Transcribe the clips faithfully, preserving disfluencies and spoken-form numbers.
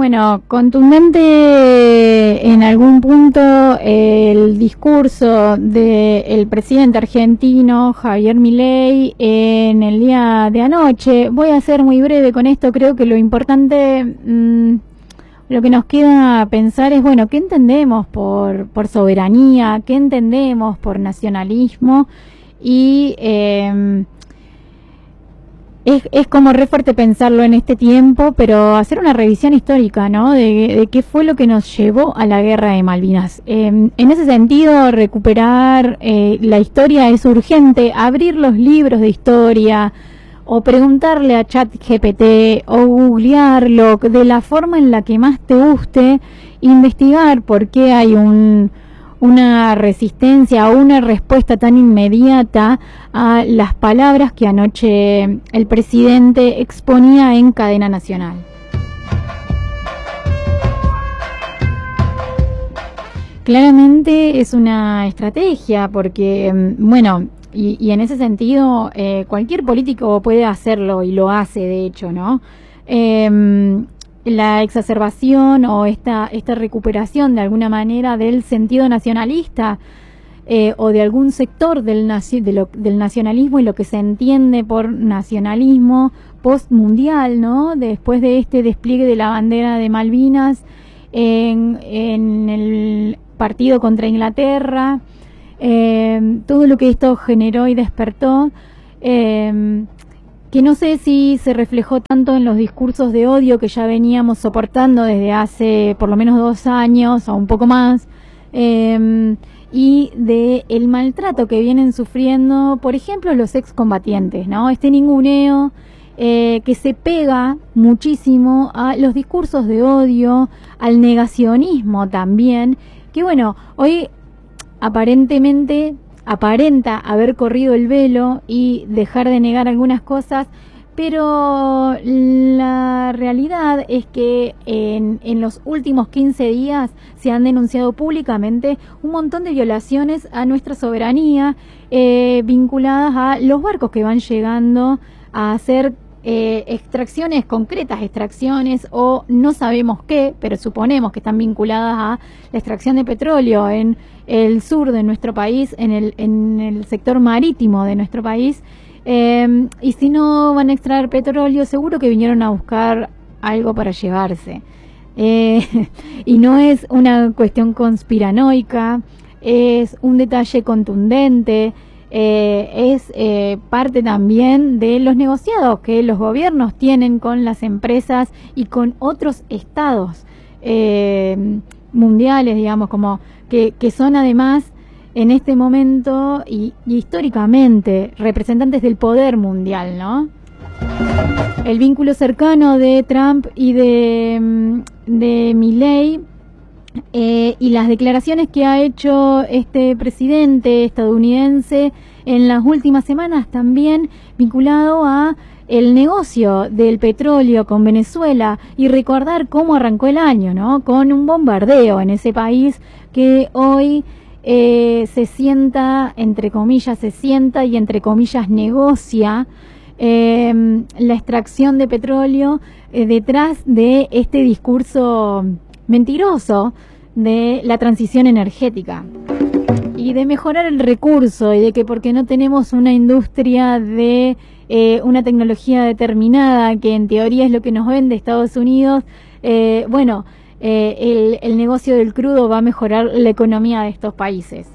Bueno, contundente en algún punto el discurso del presidente argentino Javier Milei en el día de anoche. Voy a ser muy breve con esto. Creo que lo importante, mmm, lo que nos queda pensar es, bueno, ¿qué entendemos por, por soberanía? ¿Qué entendemos por nacionalismo? Y eh, Es, es como re fuerte pensarlo en este tiempo, pero hacer una revisión histórica, ¿no? De, de qué fue lo que nos llevó a la guerra de Malvinas. Eh, en ese sentido, recuperar eh, la historia es urgente, abrir los libros de historia o preguntarle a ChatGPT o googlearlo de la forma en la que más te guste, investigar por qué hay un... una resistencia o una respuesta tan inmediata a las palabras que anoche el presidente exponía en cadena nacional. Claramente es una estrategia porque, bueno, y, y en ese sentido eh, cualquier político puede hacerlo y lo hace, de hecho, ¿no? Eh, la exacerbación o esta, esta recuperación de alguna manera del sentido nacionalista eh, o de algún sector del, naci de lo, del nacionalismo y lo que se entiende por nacionalismo postmundial, ¿no? Después de este despliegue de la bandera de Malvinas en, en el partido contra Inglaterra, eh, todo lo que esto generó y despertó, eh, que no sé si se reflejó tanto en los discursos de odio que ya veníamos soportando desde hace por lo menos dos años o un poco más, eh, y de el maltrato que vienen sufriendo, por ejemplo, los excombatientes, ¿no? Este ninguneo eh, que se pega muchísimo a los discursos de odio, al negacionismo también, que bueno, hoy aparentemente aparenta haber corrido el velo y dejar de negar algunas cosas, pero la realidad es que en, en los últimos quince días se han denunciado públicamente un montón de violaciones a nuestra soberanía eh, vinculadas a los barcos que van llegando a hacer eh, extracciones concretas, extracciones o no sabemos qué, pero suponemos que están vinculadas a la extracción de petróleo en el sur de nuestro país, en el, en el sector marítimo de nuestro país, eh, y si no van a extraer petróleo, seguro que vinieron a buscar algo para llevarse. Eh, y no es una cuestión conspiranoica, es un detalle contundente, eh, es eh, parte también de los negociados que los gobiernos tienen con las empresas y con otros estados eh, mundiales, digamos, como que, que son además en este momento y, y históricamente representantes del poder mundial, ¿no? El vínculo cercano de Trump y de, de Milei eh, y las declaraciones que ha hecho este presidente estadounidense en las últimas semanas también vinculado a el negocio del petróleo con Venezuela y recordar cómo arrancó el año, ¿no? Con un bombardeo en ese país que hoy eh, se sienta, entre comillas, se sienta y entre comillas negocia eh, la extracción de petróleo eh, detrás de este discurso mentiroso de la transición energética y de mejorar el recurso y de que porque no tenemos una industria de eh, una tecnología determinada que en teoría es lo que nos vende Estados Unidos, eh, bueno, eh, el, el negocio del crudo va a mejorar la economía de estos países.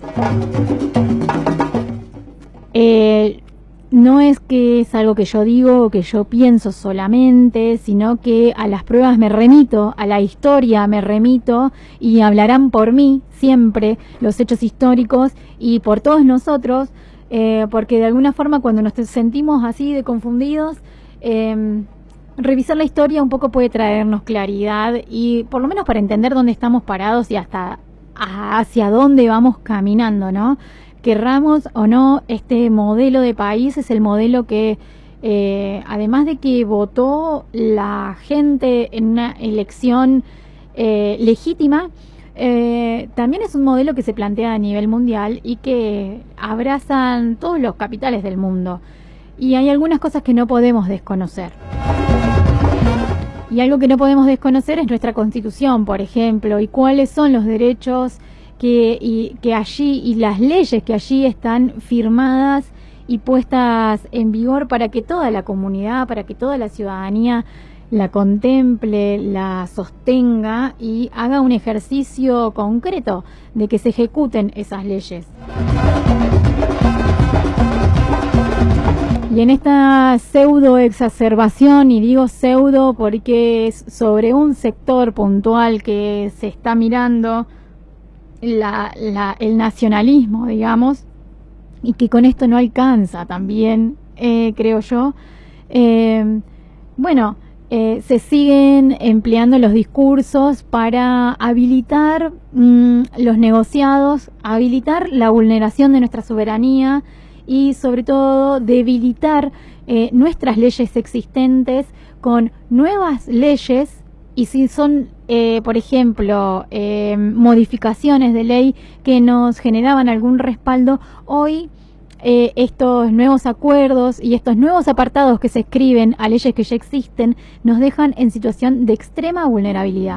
Eh, no es que es algo que yo digo o que yo pienso solamente, sino que a las pruebas me remito, a la historia me remito y hablarán por mí siempre los hechos históricos y por todos nosotros, eh, porque de alguna forma cuando nos sentimos así de confundidos, eh, revisar la historia un poco puede traernos claridad y por lo menos para entender dónde estamos parados y hasta hacia dónde vamos caminando, ¿no? Querramos o no, este modelo de país es el modelo que, eh, además de que votó la gente en una elección eh, legítima, eh, también es un modelo que se plantea a nivel mundial y que abrazan todos los capitales del mundo. Y hay algunas cosas que no podemos desconocer. Y algo que no podemos desconocer es nuestra Constitución, por ejemplo, y cuáles son los derechos que, y, que allí y las leyes que allí están firmadas y puestas en vigor para que toda la comunidad, para que toda la ciudadanía la contemple, la sostenga y haga un ejercicio concreto de que se ejecuten esas leyes. Y en esta pseudo exacerbación, y digo pseudo porque es sobre un sector puntual que se está mirando la, la, el nacionalismo, digamos, y que con esto no alcanza también, eh, creo yo, eh, bueno, Eh, se siguen empleando los discursos para habilitar mmm, los negociados, habilitar la vulneración de nuestra soberanía y sobre todo debilitar eh, nuestras leyes existentes con nuevas leyes, y si son, eh, por ejemplo, eh, modificaciones de ley que nos generaban algún respaldo, hoy Eh, estos nuevos acuerdos y estos nuevos apartados que se escriben a leyes que ya existen nos dejan en situación de extrema vulnerabilidad.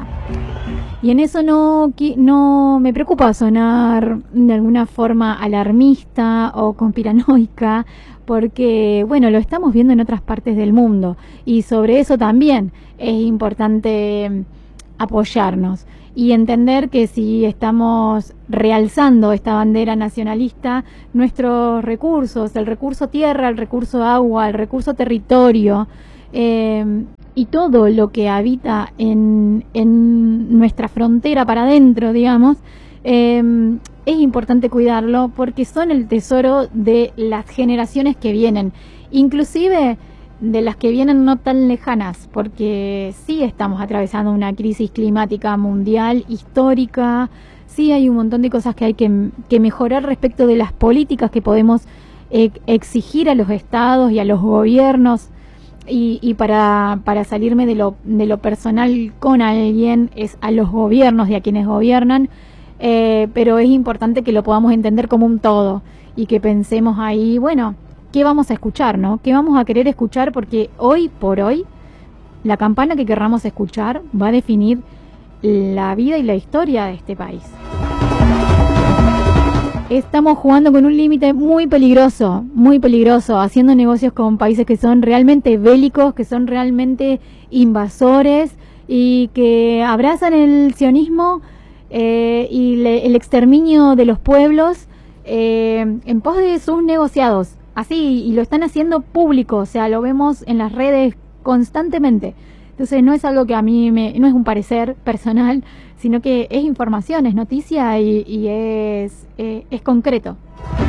Y en eso no, no me preocupa sonar de alguna forma alarmista o conspiranoica, porque, bueno, lo estamos viendo en otras partes del mundo y sobre eso también es importante apoyarnos y entender que si estamos realzando esta bandera nacionalista, nuestros recursos, el recurso tierra, el recurso agua, el recurso territorio eh, y todo lo que habita en, en nuestra frontera para adentro, digamos, eh, es importante cuidarlo porque son el tesoro de las generaciones que vienen, inclusive de las que vienen no tan lejanas, porque sí estamos atravesando una crisis climática mundial histórica, sí hay un montón de cosas que hay que, que mejorar respecto de las políticas que podemos eh, exigir a los estados y a los gobiernos, y, y para, para salirme de lo, de lo personal con alguien, es a los gobiernos y a quienes gobiernan, eh, pero es importante que lo podamos entender como un todo y que pensemos ahí, bueno, ¿qué vamos a escuchar, no? ¿Qué vamos a querer escuchar? Porque hoy por hoy la campana que querramos escuchar va a definir la vida y la historia de este país. Estamos jugando con un límite muy peligroso, muy peligroso, haciendo negocios con países que son realmente bélicos, que son realmente invasores y que abrazan el sionismo eh, y le, el exterminio de los pueblos eh, en pos de sus negociados. Así, y lo están haciendo público, o sea, lo vemos en las redes constantemente. Entonces no es algo que a mí, me, no es un parecer personal, sino que es información, es noticia y, y es, eh, es concreto.